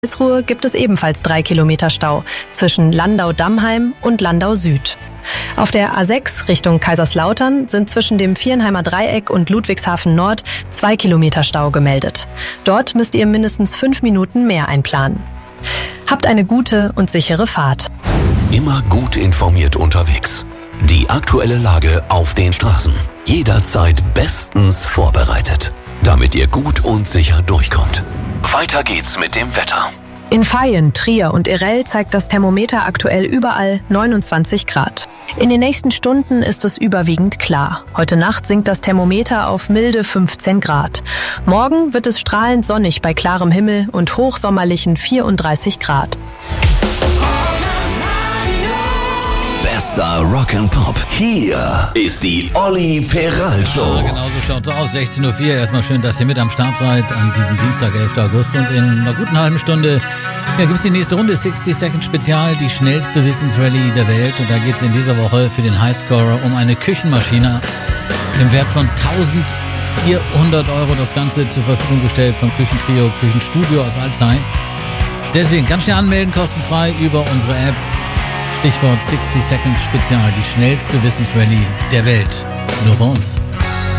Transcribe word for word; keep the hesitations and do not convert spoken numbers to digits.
Karlsruhe gibt es ebenfalls drei Kilometer Stau zwischen Landau-Dammheim und Landau Süd. Auf der A sechs Richtung Kaiserslautern sind zwischen dem Viernheimer Dreieck und Ludwigshafen Nord zwei Kilometer Stau gemeldet. Dort müsst ihr mindestens fünf Minuten mehr einplanen. Habt eine gute und sichere Fahrt. Immer gut informiert unterwegs. Die aktuelle Lage auf den Straßen. Jederzeit bestens vorbereitet, damit ihr gut und sicher durchkommt. Weiter geht's mit dem Wetter. In Vaihingen, Trier und Erell zeigt das Thermometer aktuell überall neunundzwanzig Grad. In den nächsten Stunden ist es überwiegend klar. Heute Nacht sinkt das Thermometer auf milde fünfzehn Grad. Morgen wird es strahlend sonnig bei klarem Himmel und hochsommerlichen vierunddreißig Grad. Bester Rock'n'Pop. Hier ist die Olli Peral Show. Ja, genau so schaut's aus. sechzehn Uhr vier. Erstmal schön, dass ihr mit am Start seid an diesem Dienstag, elften August. Und in einer guten halben Stunde ja, gibt's die nächste Runde. sechzig Second Spezial, die schnellste Wissensrallye der Welt. Und da geht's in dieser Woche für den Highscorer um eine Küchenmaschine im Wert von eintausendvierhundert Euro. Das Ganze zur Verfügung gestellt vom Küchentrio, Küchenstudio aus Alzey. Deswegen ganz schnell anmelden, kostenfrei über unsere App. Stichwort sechzig Second Spezial, die schnellste Wissensrallye der Welt. Nur bei uns.